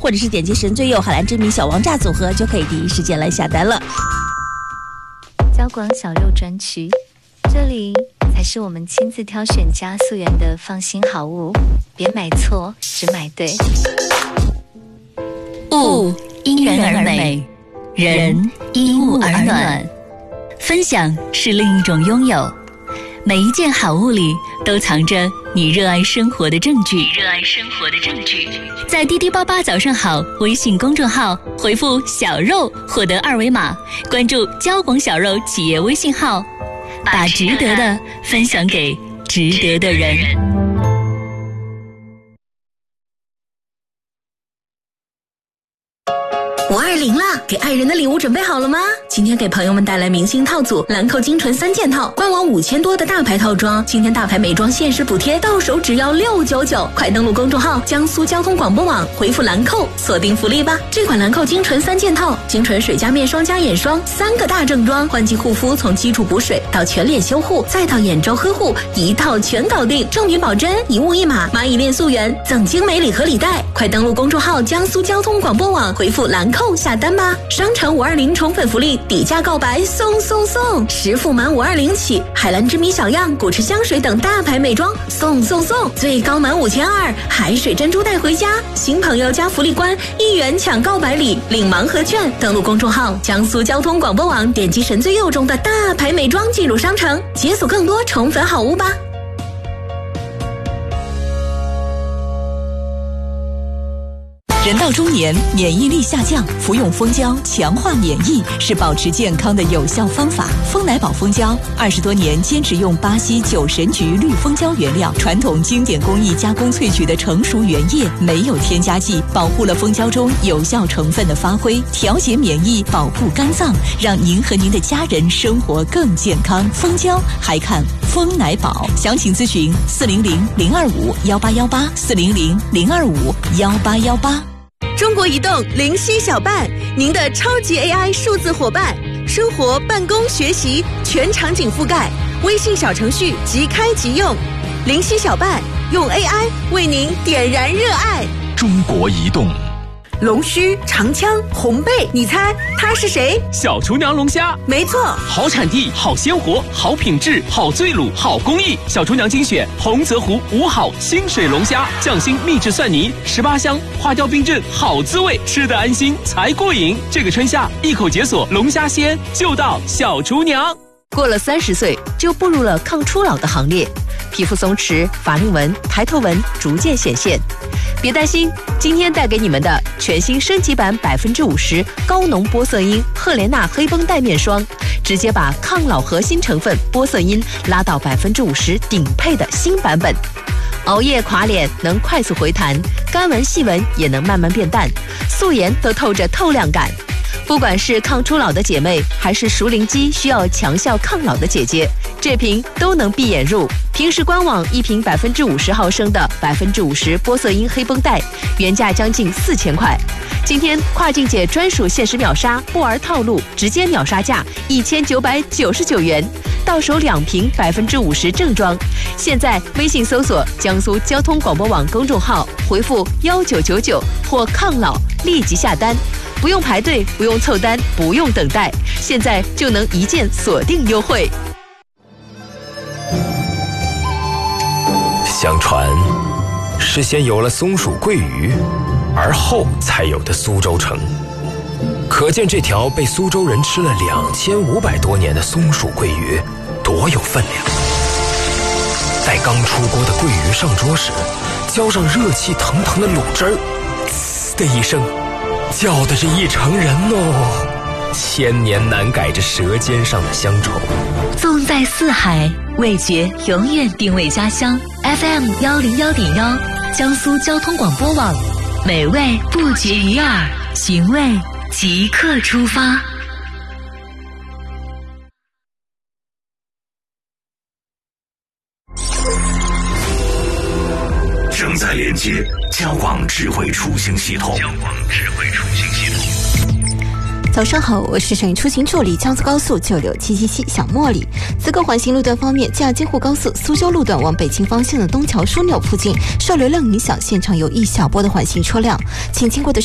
或者是点击神最右海蓝之谜小王炸组合，就可以第一时间来下单了。 交广小六专区，这里才是我们亲自挑选加溯源的放心好物，别买错，只买对。 物因人而美，人因物而暖。分享是另一种拥有，每一件好物里都藏着你热爱生活的证据。在滴滴88早上好微信公众号回复小肉获得2维码，关注交广小肉企业微信号，把值得的分享给值得的人。 520啦，给爱人的礼物准备好了吗？今天给朋友们带来明星套组兰蔻精纯3件套，官网5000多的大牌套装，今天大牌美妆限时补贴，到手只要699，快登录公众号江苏交通广播网，回复兰蔻锁定福利吧。这款兰蔻精纯3件套，精纯水加面霜加眼霜，3个大正装，换季护肤从基础补水到全脸修护，再到眼周呵护，一套全搞定，正品保真，一物一码，蚂蚁链溯源，赠精美礼盒礼袋，快登录公众号江苏交通广播网，回复兰蔻下单吧。商城520宠粉福利，底价告白送，10付满520起，海蓝之谜小样、古驰香水等大牌美妆送，最高满5200，海水珍珠带回家。新朋友加福利关，1元抢告白礼，领盲盒券。登录公众号江苏交通广播网，点击神最右中的大牌美妆进入商城，解锁更多宠粉好物吧。 人到中年，免疫力下降，服用蜂胶强化免疫是保持健康的有效方法。蜂奶宝蜂胶20多年坚持用巴西9神菊绿蜂胶原料，传统经典工艺加工萃取的成熟原液，没有添加剂，保护了蜂胶中有效成分的发挥，调节免疫，保护肝脏，让您和您的家人生活更健康。蜂胶还看蜂奶宝，详情咨询400-025-18818，400-025-18818。 中国移动灵犀小伴，您的超级 AI 数字伙伴，生活、办公、学习全场景覆盖，微信小程序即开即用。灵犀小伴用 AI 为您点燃热爱。 中国移动。 龙须、长枪、红背，你猜它是谁？ 小厨娘龙虾， 没错， 好产地，好鲜活，好品质，好醉卤，好工艺。小厨娘精选洪泽湖5好清水龙虾，匠心秘制蒜泥，18香，花雕冰镇，好滋味，吃得安心才过瘾。这个春夏，一口解锁龙虾鲜，就到小厨娘。 过了30岁，就步入了抗初老的行列，皮肤松弛、法令纹、抬头纹逐渐显现。别担心，今天带给你们的全新升级版50%高浓玻色因赫莲娜黑绷带面霜，直接把抗老核心成分玻色因拉到50%顶配的新版本。熬夜垮脸能快速回弹，干纹细纹也能慢慢变淡，素颜都透着透亮感。不管是抗初老的姐妹，还是熟龄肌需要强效抗老的姐姐，这瓶都能闭眼入。平时官网一瓶50毫升的50%玻色因黑绷带，原价将近4000块。今天跨境姐专属限时秒杀布儿套路，直接秒杀价1999元，到手2瓶50%正装。现在微信搜索江苏交通广播网公众号，回复1999或抗老，立即下单。不用排队，不用凑单，不用等待，现在就能一键锁定优惠。 相传，是先有了松鼠桂鱼，而后才有的苏州城。可见这条被苏州人吃了2500多年的松鼠桂鱼多有分量。待刚出锅的桂鱼上桌时，浇上热气腾腾的卤汁儿，呲的一声，叫的这一城人哦，千年难改这舌尖上的乡愁。 纵在四海，味觉永远定位家乡。FM 101.1，江苏交通广播网，美味不绝于耳，寻味即刻出发。 正在连接交广智慧出行系统。 早上好，我是省出行助理江苏高速96777小茉莉。此刻环形路段方面，嘉京沪高速苏州路段往北京方向的东桥枢纽附近受流量影响，现场有一小波的缓行车辆，请经过的